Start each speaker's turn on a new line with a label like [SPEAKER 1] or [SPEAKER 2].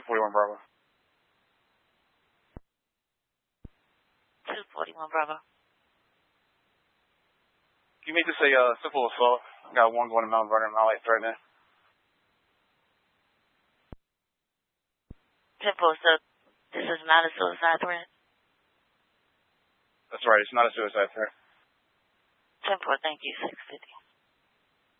[SPEAKER 1] 241 Bravo.
[SPEAKER 2] 241 Bravo.
[SPEAKER 1] Can you make this a simple assault? I got one going to Mount Vernon, Mount Lake threatening.
[SPEAKER 2] Simple, so this is not a suicide threat?
[SPEAKER 1] That's right, it's not a suicide threat.
[SPEAKER 2] 10-4, thank you, 650.